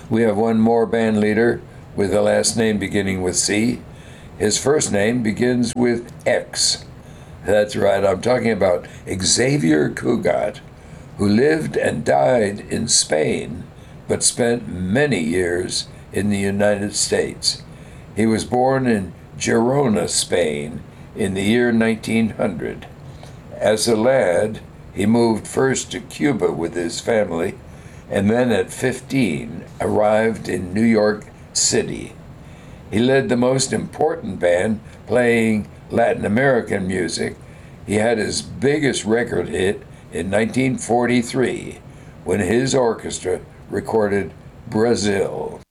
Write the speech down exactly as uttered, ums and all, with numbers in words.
We have one more band leader with a last name beginning with C. His first name begins with X. That's right, I'm talking about Xavier Cugat, who lived and died in Spain, but spent many years in the United States. He was born in Girona, Spain, in the year nineteen hundred. As a lad, he moved first to Cuba with his family, and then at fifteen arrived in New York City. He led the most important band playing Latin American music. He had his biggest record hit in nineteen forty-three when his orchestra recorded Brazil.